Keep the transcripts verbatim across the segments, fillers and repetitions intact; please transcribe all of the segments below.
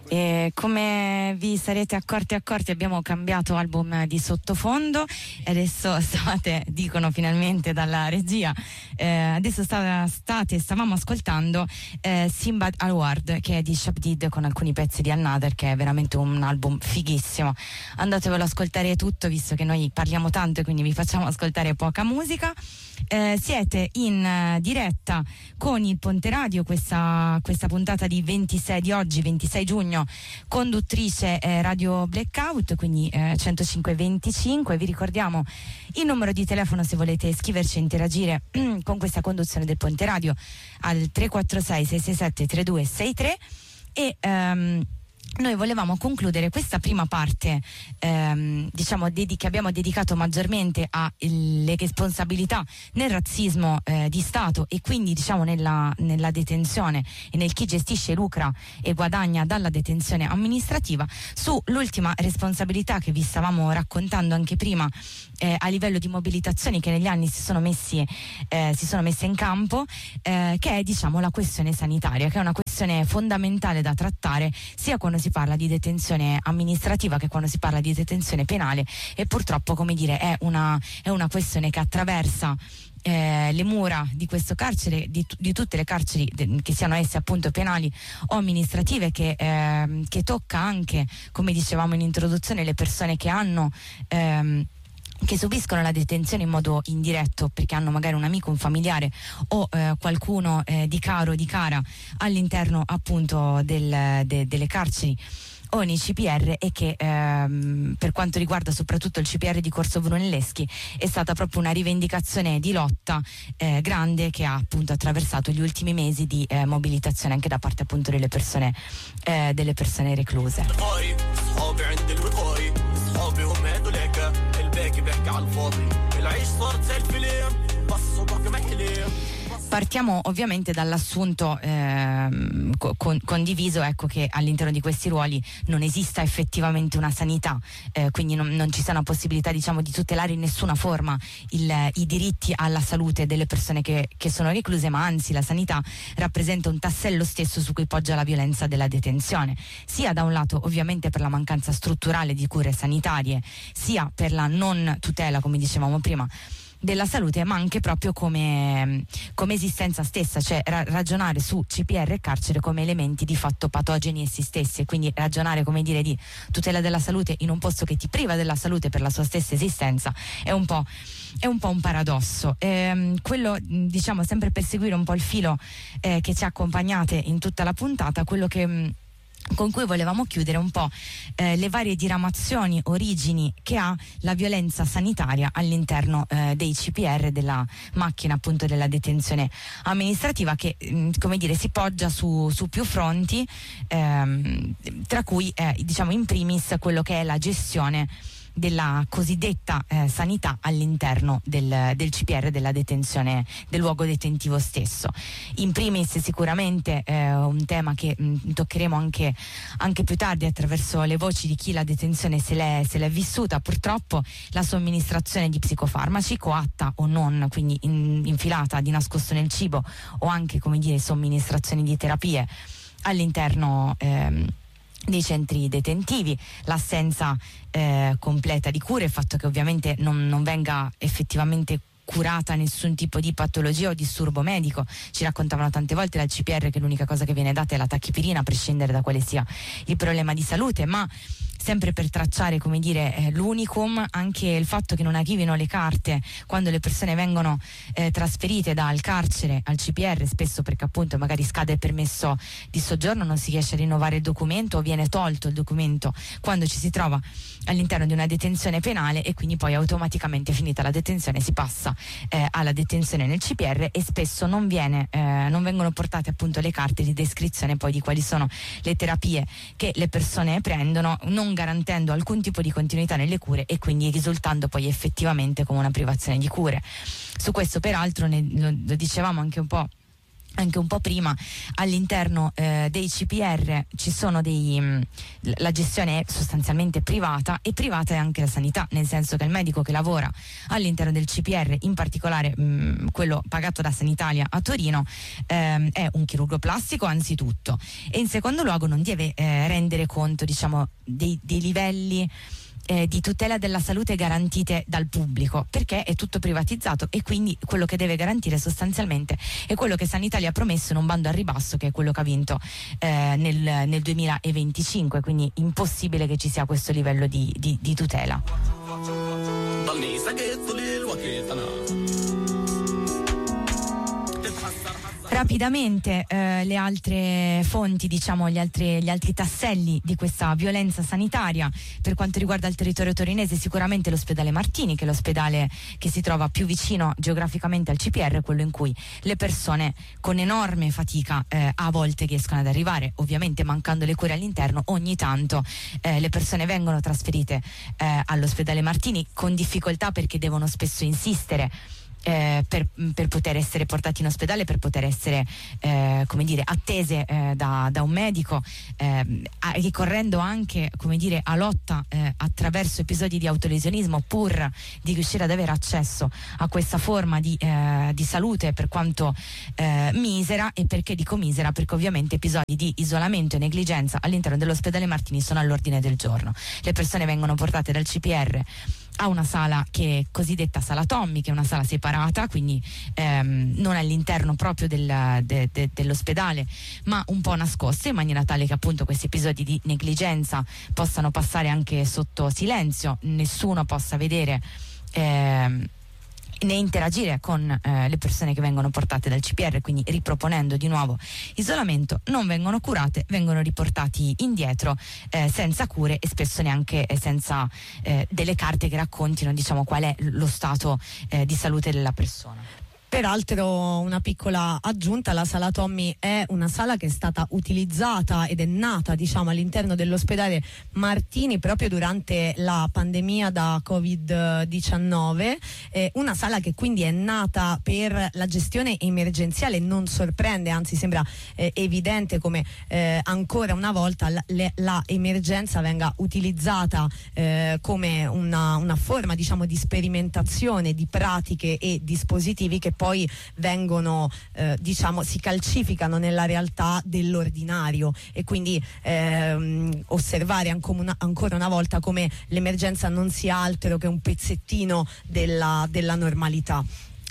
E come vi sarete accorti accorti abbiamo cambiato album di sottofondo e adesso state, dicono finalmente dalla regia, eh, adesso sta, state, stavamo ascoltando eh, Simbad Award, che è di Shabdid con alcuni pezzi di Another, che è veramente un album fighissimo. Andatevelo ad ascoltare tutto, visto che noi parliamo tanto e quindi vi facciamo ascoltare poca musica. Eh, siete in uh, diretta con il Ponte Radio, questa, questa puntata di ventisei di oggi, ventisei giugno, conduttrice eh, Radio Blackout, quindi eh, centocinque venticinque. Vi ricordiamo il numero di telefono se volete scriverci e interagire con questa conduzione del Ponte Radio al tre quattro sei sei sei sette tre due sei tre. E um, noi volevamo concludere questa prima parte, ehm, diciamo, dedi- che abbiamo dedicato maggiormente alle responsabilità nel razzismo eh, di Stato e quindi diciamo nella, nella detenzione e nel chi gestisce, lucra e guadagna dalla detenzione amministrativa, sull'ultima responsabilità che vi stavamo raccontando anche prima eh, a livello di mobilitazioni che negli anni si sono messi eh, si sono messe in campo, eh, che è diciamo la questione sanitaria, che è una questione fondamentale da trattare sia quando si parla di detenzione amministrativa che quando si parla di detenzione penale, e purtroppo, come dire, è una, è una questione che attraversa eh, le mura di questo carcere, di, di tutte le carceri, de, che siano esse appunto penali o amministrative, che, eh, che tocca anche, come dicevamo in introduzione, le persone che hanno ehm, che subiscono la detenzione in modo indiretto perché hanno magari un amico, un familiare o eh, qualcuno eh, di caro o di cara all'interno appunto del, de, delle carceri o nei C P R, e che ehm, per quanto riguarda soprattutto il C P R di Corso Brunelleschi è stata proprio una rivendicazione di lotta eh, grande, che ha appunto attraversato gli ultimi mesi di eh, mobilitazione anche da parte appunto delle persone eh, delle persone recluse. Partiamo ovviamente dall'assunto ehm, con, condiviso, ecco, che all'interno di questi ruoli non esista effettivamente una sanità, eh, quindi non, non ci sia una possibilità, diciamo, di tutelare in nessuna forma il, i diritti alla salute delle persone che, che sono recluse, ma anzi la sanità rappresenta un tassello stesso su cui poggia la violenza della detenzione, sia da un lato ovviamente per la mancanza strutturale di cure sanitarie, sia per la non tutela, come dicevamo prima, della salute, ma anche proprio come, come esistenza stessa, cioè ra- ragionare su C P R e carcere come elementi di fatto patogeni essi stessi, e quindi ragionare, come dire, di tutela della salute in un posto che ti priva della salute per la sua stessa esistenza è un po', è un, po' un paradosso. Ehm, quello, diciamo, sempre per seguire un po' il filo eh, che ci accompagnate in tutta la puntata, quello che mh, con cui volevamo chiudere un po' eh, le varie diramazioni, origini che ha la violenza sanitaria all'interno eh, dei C P R, della macchina appunto della detenzione amministrativa, che mh, come dire si poggia su, su più fronti, ehm, tra cui eh, diciamo in primis quello che è la gestione della cosiddetta eh, sanità all'interno del, del C P R, della detenzione, del luogo detentivo stesso. In primis sicuramente eh, un tema che mh, toccheremo anche, anche più tardi attraverso le voci di chi la detenzione se l'è, se l'è vissuta, purtroppo la somministrazione di psicofarmaci, coatta o non, quindi in, infilata di nascosto nel cibo, o anche, come dire, somministrazioni di terapie all'interno ehm, dei centri detentivi, l'assenza eh, completa di cure, il fatto che ovviamente non, non venga effettivamente curata nessun tipo di patologia o disturbo medico. Ci raccontavano tante volte dal C P R che l'unica cosa che viene data è la tachipirina, a prescindere da quale sia il problema di salute, ma sempre per tracciare, come dire, eh, l'unicum, anche il fatto che non arrivino le carte quando le persone vengono eh, trasferite dal carcere al C P R, spesso perché appunto magari scade il permesso di soggiorno, non si riesce a rinnovare il documento o viene tolto il documento quando ci si trova all'interno di una detenzione penale, e quindi poi automaticamente, finita la detenzione, si passa eh, alla detenzione nel C P R, e spesso non viene eh, non vengono portate appunto le carte di descrizione poi di quali sono le terapie che le persone prendono, non garantendo alcun tipo di continuità nelle cure e quindi risultando poi effettivamente come una privazione di cure. Su questo peraltro ne, lo, lo dicevamo anche un po' anche un po' prima, all'interno eh, dei C P R ci sono dei mh, la gestione è sostanzialmente privata, e privata è anche la sanità, nel senso che il medico che lavora all'interno del C P R, in particolare mh, quello pagato da Sanitalia a Torino, ehm, è un chirurgo plastico anzitutto, e in secondo luogo non deve eh, rendere conto, diciamo, dei, dei livelli Eh, di tutela della salute garantite dal pubblico, perché è tutto privatizzato, e quindi quello che deve garantire sostanzialmente è quello che Sanitalia ha promesso in un bando al ribasso, che è quello che ha vinto eh, nel, nel duemilaventicinque, quindi impossibile che ci sia questo livello di, di, di tutela. Rapidamente eh, le altre fonti, diciamo gli altri, gli altri tasselli di questa violenza sanitaria per quanto riguarda il territorio torinese: sicuramente l'ospedale Martini, che è l'ospedale che si trova più vicino geograficamente al C P R, quello in cui le persone con enorme fatica eh, a volte riescono ad arrivare, ovviamente mancando le cure all'interno. Ogni tanto eh, le persone vengono trasferite eh, all'ospedale Martini con difficoltà, perché devono spesso insistere Eh, per, per poter essere portati in ospedale, per poter essere eh, come dire attese eh, da, da un medico, eh, ricorrendo anche, come dire, a lotta eh, attraverso episodi di autolesionismo, pur di riuscire ad avere accesso a questa forma di, eh, di salute, per quanto eh, misera. E perché dico misera? Perché ovviamente episodi di isolamento e negligenza all'interno dell'ospedale Martini sono all'ordine del giorno. Le persone vengono portate dal C P R a una sala che è cosiddetta sala Tommy, che è una sala separata, quindi ehm, non all'interno proprio del, de, de, dell'ospedale, ma un po' nascosta, in maniera tale che appunto questi episodi di negligenza possano passare anche sotto silenzio, nessuno possa vedere ehm, né interagire con eh, le persone che vengono portate dal C P R, quindi riproponendo di nuovo isolamento. Non vengono curate, vengono riportati indietro eh, senza cure, e spesso neanche eh, senza eh, delle carte che raccontino, diciamo, qual è lo stato eh, di salute della persona. Peraltro, una piccola aggiunta: la sala Tommy è una sala che è stata utilizzata ed è nata, diciamo, all'interno dell'ospedale Martini proprio durante la pandemia da covid diciannove, eh, una sala che quindi è nata per la gestione emergenziale. Non sorprende, anzi sembra eh, evidente come eh, ancora una volta la, le, la emergenza venga utilizzata eh, come una, una forma, diciamo, di sperimentazione di pratiche e dispositivi che poi vengono, eh, diciamo, si calcificano nella realtà dell'ordinario, e quindi ehm, osservare ancora una, ancora una volta come l'emergenza non sia altro che un pezzettino della, della normalità.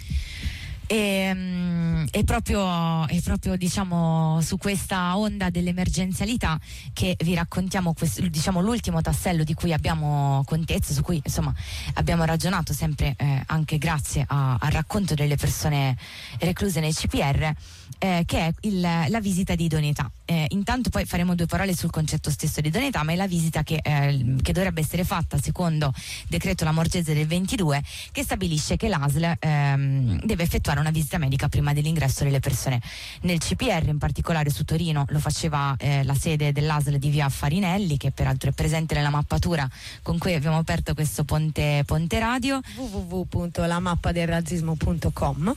E, um, è proprio, è proprio diciamo su questa onda dell'emergenzialità che vi raccontiamo questo, diciamo, l'ultimo tassello di cui abbiamo contezza, su cui insomma abbiamo ragionato sempre eh, anche grazie a, al racconto delle persone recluse nei C P R, eh, che è il, la visita di idoneità. Eh, intanto poi faremo due parole sul concetto stesso di idoneità, ma è la visita che, eh, che dovrebbe essere fatta secondo decreto Lamorgese del ventidue, che stabilisce che l'A S L ehm, deve effettuare una visita medica prima dell'ingresso delle persone nel C P R. In particolare su Torino lo faceva eh, la sede dell'A S L di via Farinelli, che peraltro è presente nella mappatura con cui abbiamo aperto questo ponte, ponte radio, w w w punto la mappa del razzismo punto com.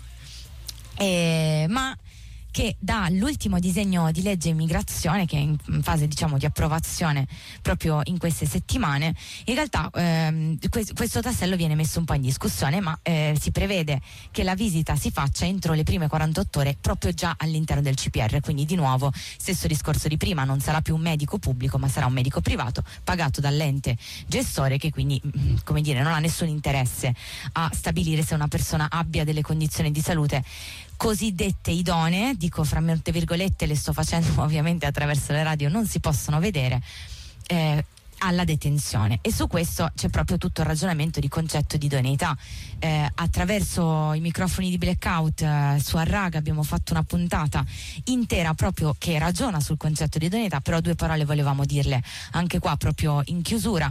eh, ma che dall'ultimo disegno di legge immigrazione, che è in fase, diciamo, di approvazione proprio in queste settimane, in realtà ehm, questo tassello viene messo un po' in discussione, ma eh, si prevede che la visita si faccia entro le prime quarantotto ore proprio già all'interno del C P R. Quindi di nuovo stesso discorso di prima: non sarà più un medico pubblico, ma sarà un medico privato pagato dall'ente gestore, che quindi, come dire, non ha nessun interesse a stabilire se una persona abbia delle condizioni di salute cosiddette idonee, dico fra molte virgolette, le sto facendo ovviamente attraverso le radio, non si possono vedere, eh, alla detenzione. E su questo c'è proprio tutto il ragionamento di concetto di idoneità. Eh, attraverso i microfoni di Blackout eh, su Arraga abbiamo fatto una puntata intera proprio che ragiona sul concetto di idoneità, però due parole volevamo dirle anche qua proprio in chiusura.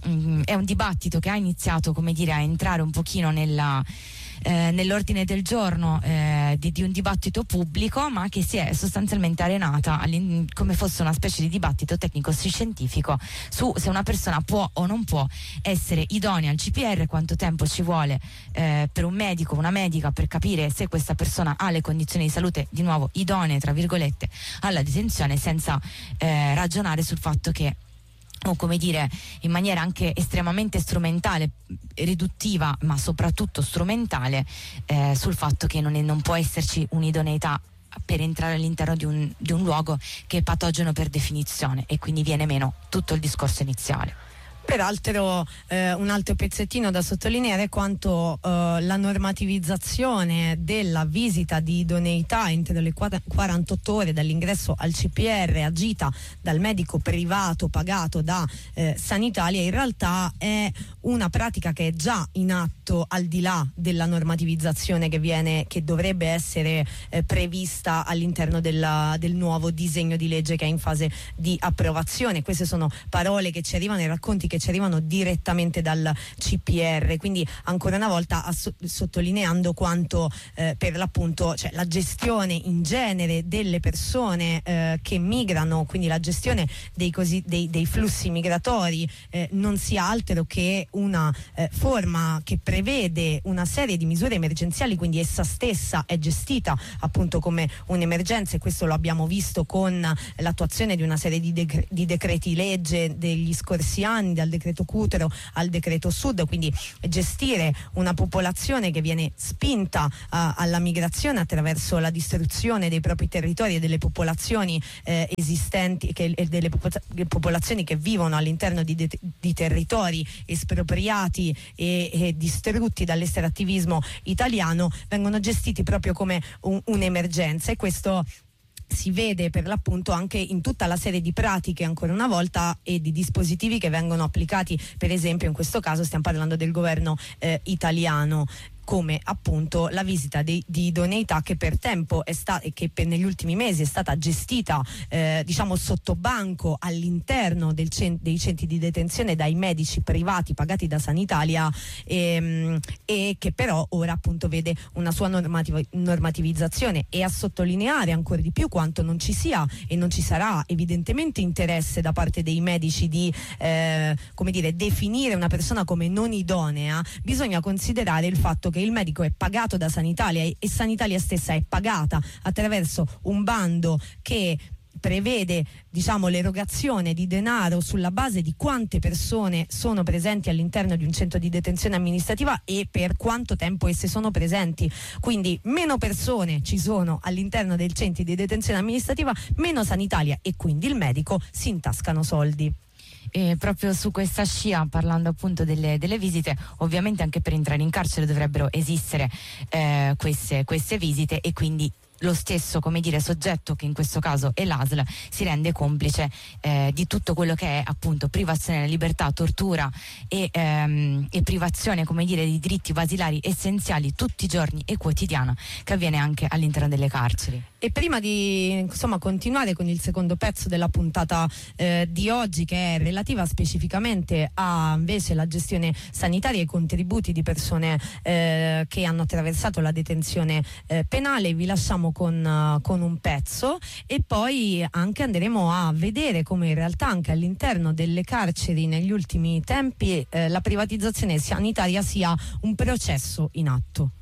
mh, è un dibattito che ha iniziato, come dire, a entrare un pochino nella Eh, nell'ordine del giorno eh, di, di un dibattito pubblico, ma che si è sostanzialmente arenata come fosse una specie di dibattito tecnico-scientifico su se una persona può o non può essere idonea al C P R, quanto tempo ci vuole eh, per un medico o una medica per capire se questa persona ha le condizioni di salute, di nuovo idonee tra virgolette, alla detenzione, senza eh, ragionare sul fatto che, o come dire, in maniera anche estremamente strumentale, riduttiva, ma soprattutto strumentale, eh, sul fatto che non, è, non può esserci un'idoneità per entrare all'interno di un, di un luogo che è patogeno per definizione, e quindi viene meno tutto il discorso iniziale. Peraltro eh, un altro pezzettino da sottolineare è quanto eh, la normativizzazione della visita di idoneità entro le quarantotto ore dall'ingresso al C P R agita dal medico privato pagato da eh, Sanitalia in realtà è una pratica che è già in atto, al di là della normativizzazione che viene, che dovrebbe essere eh, prevista all'interno della, del nuovo disegno di legge che è in fase di approvazione. Queste sono parole che ci arrivano, i racconti che ci arrivano direttamente dal C P R, quindi ancora una volta ass- sottolineando quanto eh, per l'appunto, cioè, la gestione in genere delle persone eh, che migrano, quindi la gestione dei, così, dei, dei flussi migratori eh, non sia altro che una eh, forma che prevede una serie di misure emergenziali, quindi essa stessa è gestita appunto come un'emergenza, e questo lo abbiamo visto con l'attuazione di una serie di, dec- di decreti legge degli scorsi anni, dal decreto Cutro al decreto Sud, quindi gestire una popolazione che viene spinta uh, alla migrazione attraverso la distruzione dei propri territori e delle popolazioni eh, esistenti, che, e delle popol- popolazioni che vivono all'interno di, de- di territori espropriati e, e distrutti dall'estrattivismo italiano, vengono gestiti proprio come un, un'emergenza, e questo si vede per l'appunto anche in tutta la serie di pratiche, ancora una volta, e di dispositivi che vengono applicati. Per esempio in questo caso stiamo parlando del governo eh, italiano, come appunto la visita di, di idoneità che per tempo è stata, e che per, negli ultimi mesi è stata gestita eh, diciamo sotto banco all'interno del cent- dei centri di detenzione dai medici privati pagati da Sanitalia, ehm, e che però ora appunto vede una sua normativ- normativizzazione, e a sottolineare ancora di più quanto non ci sia e non ci sarà evidentemente interesse da parte dei medici di eh, come dire, definire una persona come non idonea. Bisogna considerare il fatto che il medico è pagato da Sanitalia e Sanitalia stessa è pagata attraverso un bando che prevede, diciamo, l'erogazione di denaro sulla base di quante persone sono presenti all'interno di un centro di detenzione amministrativa e per quanto tempo esse sono presenti. Quindi meno persone ci sono all'interno del centro di detenzione amministrativa, meno Sanitalia e quindi il medico si intascano soldi. E proprio su questa scia, parlando appunto delle, delle visite, ovviamente anche per entrare in carcere dovrebbero esistere eh, queste, queste visite, e quindi lo stesso, come dire, soggetto, che in questo caso è l'A S L, si rende complice eh, di tutto quello che è appunto privazione della libertà, tortura e, ehm, e privazione, come dire, di diritti basilari essenziali tutti i giorni e quotidiana, che avviene anche all'interno delle carceri. E prima di insomma continuare con il secondo pezzo della puntata eh, di oggi, che è relativa specificamente a invece la gestione sanitaria e i contributi di persone eh, che hanno attraversato la detenzione eh, penale, vi lasciamo con, uh, con un pezzo, e poi anche andremo a vedere come in realtà anche all'interno delle carceri negli ultimi tempi eh, la privatizzazione sanitaria sia un processo in atto.